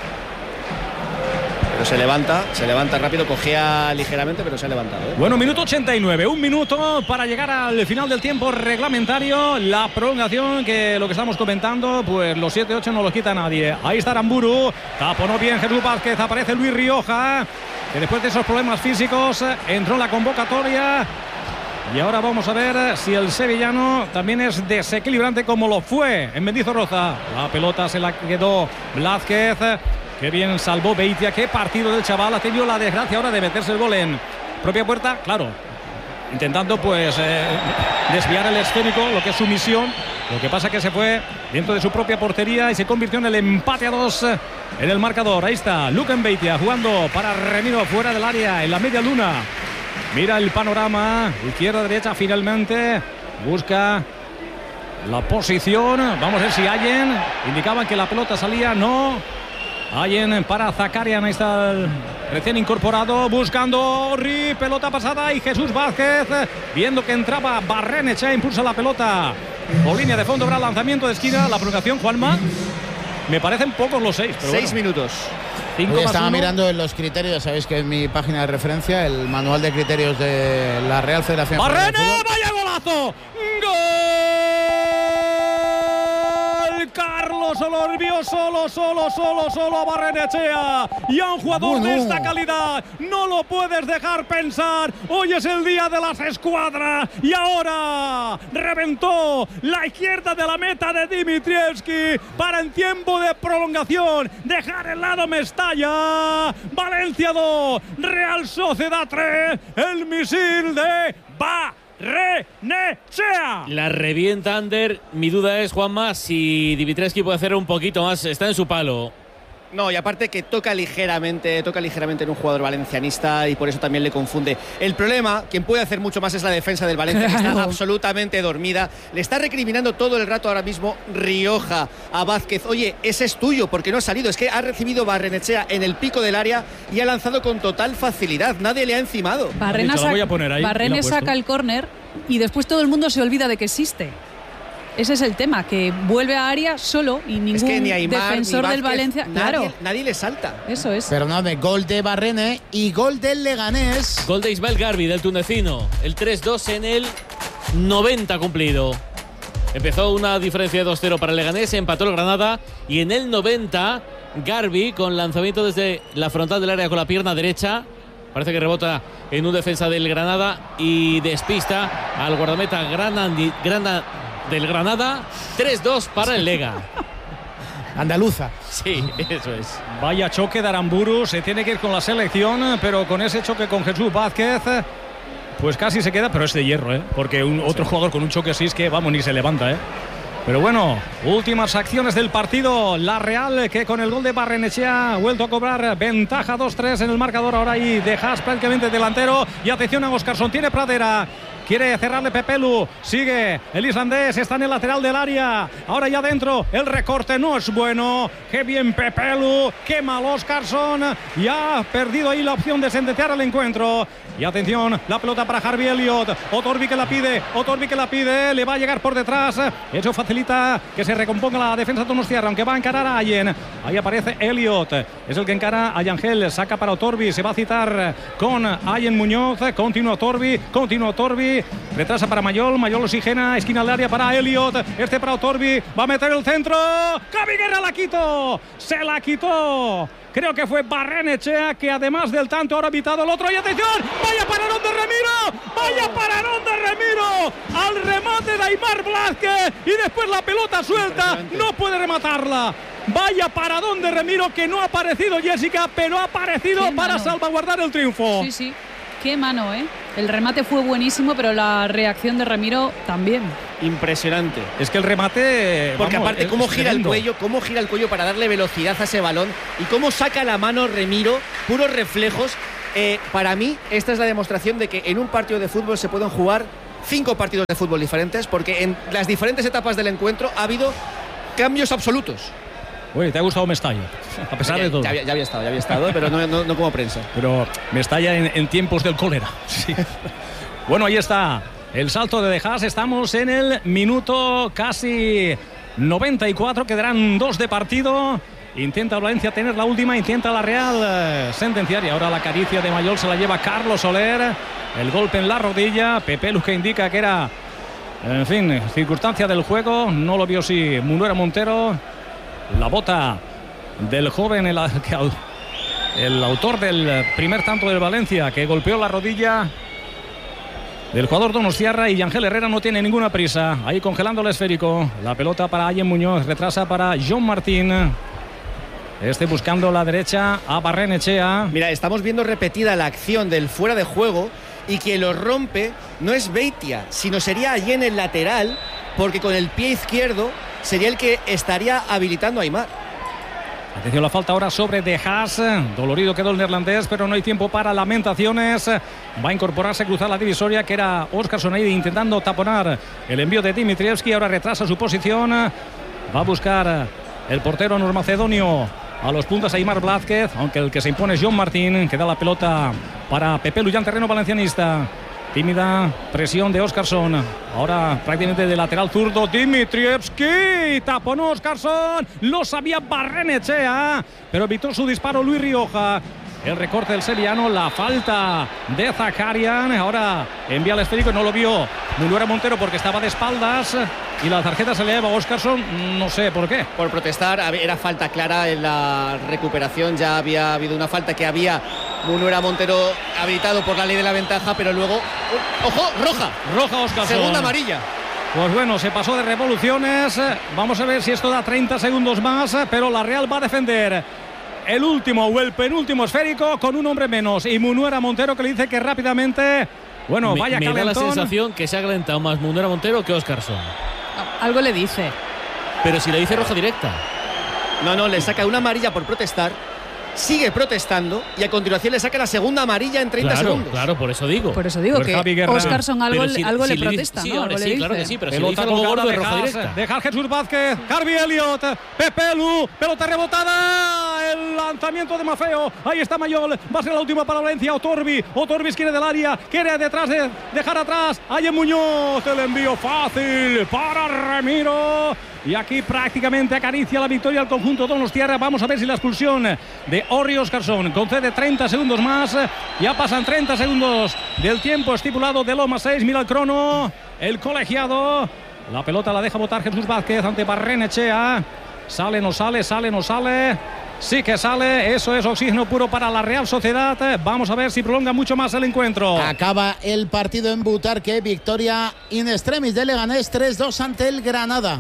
Pero se levanta, se levanta rápido, cogea ligeramente, pero se ha levantado, ¿eh? Bueno, minuto ochenta y nueve, un minuto para llegar al final del tiempo reglamentario. La prolongación, que lo que estamos comentando, pues los siete ocho no los quita nadie. Ahí está Aramburu, taponó bien Jesús Vázquez, aparece Luis Rioja, que después de esos problemas físicos entró en la convocatoria. Y ahora vamos a ver si el sevillano también es desequilibrante como lo fue en Mendizorroza. La pelota se la quedó Blázquez. Qué bien salvó Beitia, qué partido del chaval. Ha tenido la desgracia ahora de meterse el gol en propia puerta, claro, intentando pues eh, desviar el esférico, lo que es su misión. Lo que pasa que se fue dentro de su propia portería y se convirtió en el empate a dos en el marcador. Ahí está Luquen Beitia jugando para Remiro fuera del área, en la media luna. Mira el panorama, izquierda, derecha, finalmente busca la posición. Vamos a ver si Allen, indicaban que la pelota salía, no. Allen para Zakarian, ahí está el recién incorporado, buscando Orri, pelota pasada y Jesús Vázquez, viendo que entraba Barrenechea, impulsa la pelota por línea de fondo, habrá lanzamiento de esquina, la prolongación, Juanma, me parecen pocos los seis. Pero Seis bueno. minutos. Cinco Hoy más estaba uno. mirando en los criterios, sabéis que es mi página de referencia, el manual de criterios de la Real Federación Española de ¡Barrene! Fútbol. ¡Vaya golazo! ¡Gol! Carlos Soler vio solo, solo, solo, solo a Barrenechea. Y a un jugador Bueno. de esta calidad no lo puedes dejar pensar. Hoy es el día de las escuadras. Y ahora reventó la izquierda de la meta de Dimitrievski para en tiempo de prolongación dejar el lado Mestalla. Valencia dos, Real Sociedad tres. El misil de Barrenechea. La revienta Ander. Mi duda es, Juanma, si Dimitrievski puede hacer un poquito más. Está en su palo. No, y aparte que toca ligeramente, toca ligeramente en un jugador valencianista y por eso también le confunde. El problema, quien puede hacer mucho más es la defensa del Valencia, que está Claro. absolutamente dormida. Le está recriminando todo el rato ahora mismo Rioja a Vázquez. Oye, ese es tuyo, porque no ha salido. Es que ha recibido Barrenechea en el pico del área y ha lanzado con total facilidad. Nadie le ha encimado. Barrena Dicho, la voy a saca- poner ahí, y la Barrene he puesto. saca el córner y después todo el mundo se olvida de que existe. Ese es el tema, que vuelve a área solo y ningún Es que ni Aimar, defensor ni del Vázquez, Valencia. nadie, Claro, nadie le salta. eso es. Perdóname, gol de Barrene y gol del Leganés. Gol de Ismael Garbi, del tunecino. El tres dos en el noventa cumplido. Empezó una diferencia de dos cero para el Leganés, empató el Granada y en el noventa Garbi con lanzamiento desde la frontal del área con la pierna derecha. Parece que rebota en un defensa del Granada y despista al guardameta Granandi, Grana, del Granada. tres dos para el Lega. Andaluza. Sí, eso es. Vaya choque de Aramburu, se tiene que ir con la selección, pero con ese choque con Jesús Vázquez, pues casi se queda, pero es de hierro, ¿eh? Porque un, otro jugador con un choque así es que, vamos, ni se levanta, ¿eh? Pero bueno, últimas acciones del partido. La Real, que con el gol de Barrenechea ha vuelto a cobrar ventaja dos tres en el marcador. Ahora ahí dejas prácticamente delantero. Y atención a Óscarson, tiene Pradera. Quiere cerrarle Pepelu, sigue el islandés, está en el lateral del área, ahora ya dentro, el recorte no es bueno, qué bien Pepelu, qué mal Óscarson, y ha perdido ahí la opción de sentenciar el encuentro. Y atención, la pelota para Harvey Elliott, Otorbi que la pide, Otorbi que la pide, le va a llegar por detrás, eso facilita que se recomponga la defensa de Donostiarra, aunque va a encarar a Allen, ahí aparece Elliott, es el que encara a Yangel, saca para Otorbi, se va a citar con Allen Muñoz, continúa Otorbi, continúa Otorbi, Otorbi, retrasa para Mayol, Mayol oxigena, esquina del área para Elliot, este para Otorbi, va a meter el centro, Javi Guerra la quitó, se la quitó. Creo que fue Barrenechea, que además del tanto ahora ha evitado el otro. ¡Y atención! ¡Vaya pararón de Remiro! ¡Vaya pararón de Remiro! Al remate de Aimar Blázquez. Y después la pelota suelta. No puede rematarla. Vaya paradón de Remiro, que no ha aparecido Jessica, pero ha aparecido para salvaguardar el triunfo. Sí, sí. Qué mano, ¿eh? El remate fue buenísimo, pero la reacción de Remiro también. Impresionante. Es que el remate... Porque vamos, aparte, cómo gira tremendo. el cuello, cómo gira el cuello para darle velocidad a ese balón y cómo saca la mano Remiro, puros reflejos. Eh, para mí, esta es la demostración de que en un partido de fútbol se pueden jugar cinco partidos de fútbol diferentes, porque en las diferentes etapas del encuentro ha habido cambios absolutos. Oye, ¿te ha gustado Mestalla? A pesar ya, de todo. Ya, ya había estado, ya había estado, pero no, no, no como prensa. Pero Mestalla en, en tiempos del cólera. Sí. Bueno, ahí está el salto de De Haas. Estamos en el minuto casi noventa y cuatro. Quedarán dos de partido. Intenta Valencia tener la última, intenta la Real eh, sentenciar. Y ahora la caricia de Mayol se la lleva Carlos Soler. El golpe en la rodilla. Pepe Luz, que indica que era, en fin, circunstancia del juego. No lo vio si Munuera Montero. La bota del joven, el, el autor del primer tanto del Valencia, que golpeó la rodilla del jugador donostiarra, y Ángel Herrera no tiene ninguna prisa. Ahí congelando el esférico. La pelota para Allen Muñoz, retrasa para John Martín. Este buscando la derecha a Barrenechea. Mira, estamos viendo repetida la acción del fuera de juego, y quien lo rompe no es Beitia, sino sería Allen el lateral, porque con el pie izquierdo sería el que estaría habilitando a Aimar. Atención, la falta ahora sobre De Haas. Dolorido quedó el neerlandés, pero no hay tiempo para lamentaciones. Va a incorporarse, cruzar la divisoria, que era Óscarson ahí intentando taponar el envío de Dimitrievski. Ahora retrasa su posición. Va a buscar el portero normacedonio a los puntas a Aimar Blázquez, aunque el que se impone es John Martín, que da la pelota para Pepe Luyan, terreno valencianista. Tímida presión de Óscarson. Ahora prácticamente de lateral zurdo Dimitrievski. Taponó Óscarson. Lo sabía Barrenechea, pero evitó su disparo Luis Rioja. El recorte del sevillano. La falta de Zakarian. Ahora envía el esférico. No lo vio Munuera Montero porque estaba de espaldas. Y la tarjeta se le lleva a Óscarson. No sé por qué. Por protestar. Era falta clara en la recuperación. Ya había habido una falta que había Munuera Montero habilitado por la ley de la ventaja, pero luego... ¡Ojo! ¡Roja! Roja Óscarson. Segunda amarilla. Pues bueno, se pasó de revoluciones. Vamos a ver si esto da treinta segundos más, pero la Real va a defender el último o el penúltimo esférico con un hombre menos. Y Munuera Montero, que le dice que rápidamente... Bueno, me, vaya me calentón. Me da la sensación que se ha calentado más Munuera Montero que Óscarson. Algo le dice. Pero si le dice roja directa. No, no, le saca una amarilla por protestar. Sigue protestando y a continuación le saca la segunda amarilla en treinta claro, segundos. Claro, por eso digo. Por eso digo pues que Óscarson algo, si, algo si le, le protesta, sí, ¿no? Hombre, algo sí, le claro dice. que sí, pero pelota si le dice algo gordo de roja directa. Deja Jesús Vázquez, Harvey Elliot, Pepe Lu, pelota rebotada, el lanzamiento de Mafeo. Ahí está Mayol, va a ser la última para Valencia. Otorbi, Otorbi quiere del área, quiere detrás de dejar atrás. Allen Muñoz, el envío fácil para Remiro. Y aquí prácticamente acaricia la victoria al conjunto donostiarra. Vamos a ver si la expulsión de Orri Óscarson concede treinta segundos más. Ya pasan treinta segundos del tiempo estipulado de Loma seis. Mira el crono. El colegiado. La pelota la deja botar Jesús Vázquez ante Barrenechea. Sale, no sale, sale, no sale. Sí que sale. Eso es oxígeno puro para la Real Sociedad. Vamos a ver si prolonga mucho más el encuentro. Acaba el partido en Butarque. Victoria in extremis de Leganés tres dos ante el Granada.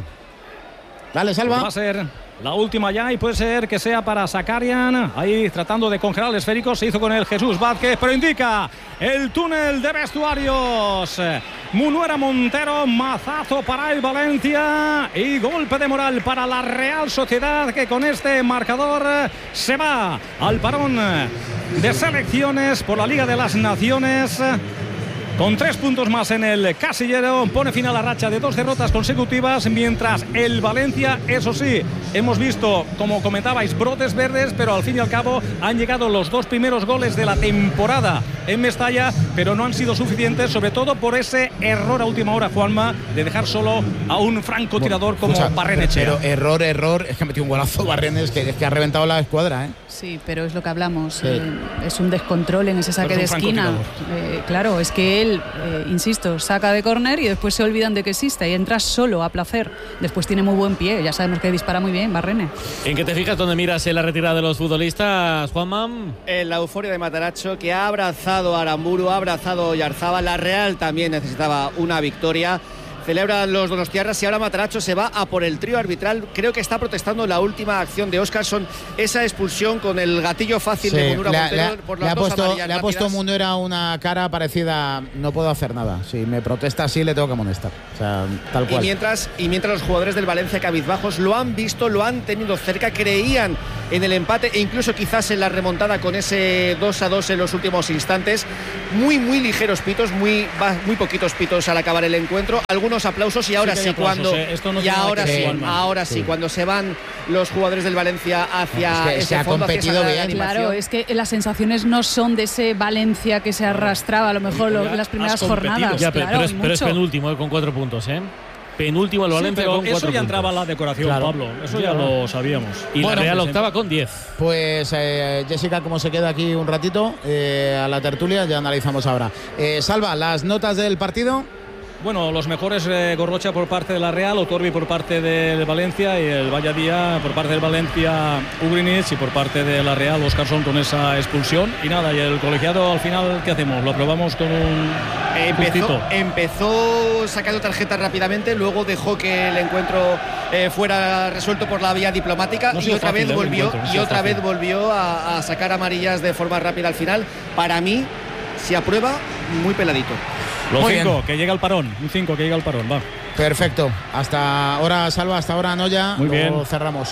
Dale, Salva. Va a ser la última ya y puede ser que sea para Zakarian. Ahí tratando de congelar el esférico. Se hizo con el Jesús Vázquez, pero indica el túnel de vestuarios. Munuera Montero, mazazo para el Valencia y golpe de moral para la Real Sociedad, que con este marcador se va al parón de selecciones por la Liga de las Naciones. Con tres puntos más en el casillero, pone fin a la racha de dos derrotas consecutivas, mientras el Valencia, eso sí, hemos visto, como comentabais, brotes verdes, pero al fin y al cabo han llegado los dos primeros goles de la temporada en Mestalla, pero no han sido suficientes, sobre todo por ese error a última hora, Juanma, de dejar solo a un francotirador como Escucha, Barrenechea. Pero error, error, es que ha metido un golazo Barrenes, que, que ha reventado la escuadra, ¿eh? Sí, pero es lo que hablamos. Sí. Eh, es un descontrol en ese saque de esquina. Eh, claro, es que él, eh, insisto, saca de córner y después se olvidan de que existe y entra solo a placer. Después tiene muy buen pie, ya sabemos que dispara muy bien Barrene. ¿En qué te fijas? ¿Dónde miras en la retirada de los futbolistas, Juanma? En la euforia de Matarazzo, que ha abrazado a Aramburu, ha abrazado a Oyarzabal. La Real también necesitaba una victoria. Celebran los donostiarras y ahora Matarazzo se va a por el trío arbitral. Creo que está protestando la última acción de Óscarsson, esa expulsión con el gatillo fácil sí, de Munura le, Montero le, por las le ha dos puesto, amarillas Le ha puesto Munera una cara parecida, no puedo hacer nada. Si me protesta así, le tengo que amonestar. O sea, tal cual. Y mientras, y mientras los jugadores del Valencia cabizbajos lo han visto, lo han tenido cerca, creían en el empate e incluso quizás en la remontada con ese dos a dos en los últimos instantes. Muy, muy ligeros pitos, muy, muy poquitos pitos al acabar el encuentro. Algunos aplausos y ahora sí, sí cuando eh. Esto no y ahora sí, ver, ahora sí, sí, cuando se van los jugadores del Valencia hacia no, es que ese se ha fondo, competido hacia esa bien. Claro, es que las sensaciones no son de ese Valencia que se arrastraba a lo mejor ya, lo, las primeras ya, jornadas. Ya, claro, pero, es, pero es mucho. penúltimo eh, con cuatro puntos, ¿eh? Penúltimo el Valencia sí, con cuatro eso ya puntos. entraba en la decoración, claro. Pablo. Eso ya, ya lo sabíamos. Y bueno, la Real pues, octava con diez. Pues eh, Jessica, como se queda aquí un ratito eh, a la tertulia, ya analizamos ahora. Eh, Salva, las notas del partido. Bueno, los mejores eh, Gorrocha por parte de la Real, Otorbi por parte del Valencia y el Valladía por parte del Valencia, Ugrinic, y por parte de la Real, Óscarsson con esa expulsión. Y nada, y el colegiado al final, ¿qué hacemos? Lo aprobamos con un empezó, empezó sacando tarjetas rápidamente, luego dejó que el encuentro eh, fuera resuelto por la vía diplomática no y otra fácil, vez volvió no y otra fácil. vez volvió a, a sacar amarillas de forma rápida al final. Para mí, si aprueba, muy peladito. Los Muy cinco, bien. que llega el parón. Un cinco, que llega el parón, va. Perfecto. Hasta ahora, Salva, hasta ahora, Noya. Muy bien. Cerramos.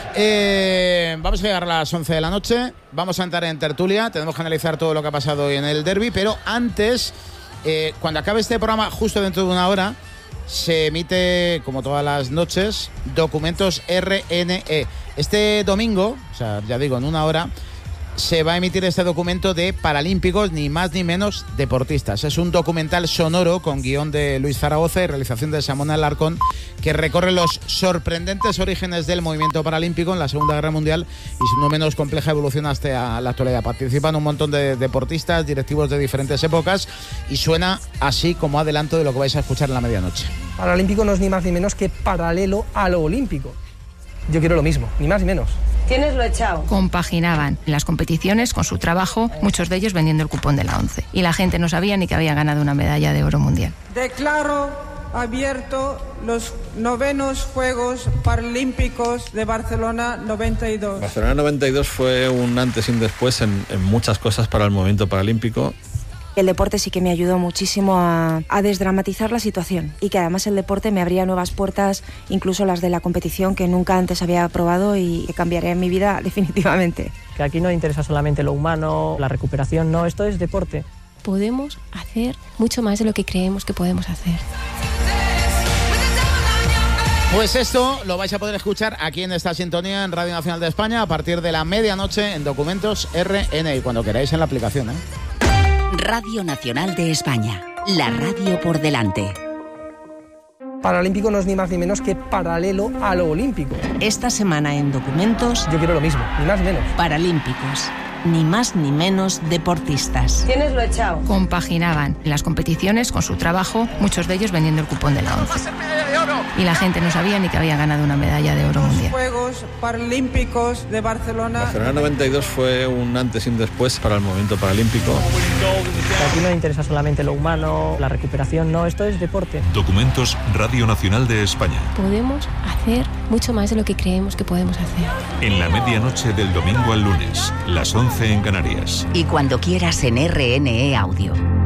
Eh, vamos a llegar a las once de la noche. Vamos a entrar en tertulia. Tenemos que analizar todo lo que ha pasado hoy en el derbi. Pero antes, eh, cuando acabe este programa, justo dentro de una hora, se emite, como todas las noches, Documentos R N E. Este domingo, o sea, ya digo, en una hora, se va a emitir este documento de Paralímpicos, ni más ni menos deportistas. Es un documental sonoro con guión de Luis Zaragoza y realización de Simona Alarcón, que recorre los sorprendentes orígenes del movimiento paralímpico en la Segunda Guerra Mundial y su no menos compleja evolución hasta la actualidad. Participan un montón de deportistas, directivos de diferentes épocas, y suena así como adelanto de lo que vais a escuchar en la medianoche. Paralímpico no es ni más ni menos que paralelo a lo olímpico. Yo quiero lo mismo, ni más ni menos. ¿Tienes lo echado? Compaginaban las competiciones con su trabajo, muchos de ellos vendiendo el cupón de la ONCE. Y la gente no sabía ni que había ganado una medalla de oro mundial. Declaro abierto los novenos Juegos Paralímpicos de Barcelona noventa y dos. Barcelona noventa y dos fue un antes y un después en, en muchas cosas para el movimiento paralímpico. El deporte sí que me ayudó muchísimo a, a desdramatizar la situación y que además el deporte me abría nuevas puertas, incluso las de la competición que nunca antes había probado y que cambiaría mi vida definitivamente. Que aquí no interesa solamente lo humano, la recuperación, no, esto es deporte. Podemos hacer mucho más de lo que creemos que podemos hacer. Pues esto lo vais a poder escuchar aquí en esta sintonía en Radio Nacional de España a partir de la medianoche en Documentos R N E, cuando queráis en la aplicación, ¿eh? Radio Nacional de España, la radio por delante. Paralímpico no es ni más ni menos que paralelo a lo olímpico. Esta semana en Documentos... Yo quiero lo mismo, ni más ni menos. Paralímpicos, ni más ni menos deportistas. ¿Tienes lo echado? Compaginaban las competiciones con su trabajo, muchos de ellos vendiendo el cupón de la ONCE. Y la gente no sabía ni que había ganado una medalla de oro mundial. Juegos Paralímpicos de Barcelona. Barcelona noventa y dos fue un antes y un después para el movimiento paralímpico. Aquí no interesa solamente lo humano, la recuperación, no, esto es deporte. Documentos Radio Nacional de España. Podemos hacer mucho más de lo que creemos que podemos hacer. En la medianoche del domingo al lunes, las once en Canarias. Y cuando quieras en R N E Audio.